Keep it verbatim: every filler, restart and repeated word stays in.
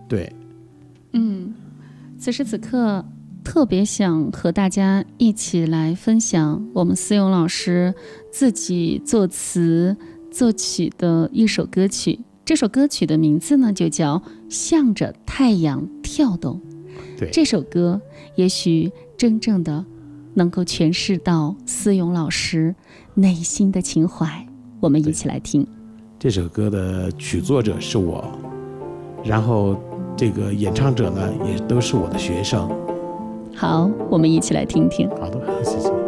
对， 嗯，此时此刻特别想和大家一起来分享我们思勇老师自己作词作曲的一首歌曲。这首歌曲的名字呢，就叫《向着太阳跳动》。 对， 这首歌也许真正的能够诠释到思勇老师内心的情怀。我们一起来听。 这首歌的曲作者是我，然后这个演唱者呢，也都是我的学生。 好，我们一起来听听。 好的，谢谢。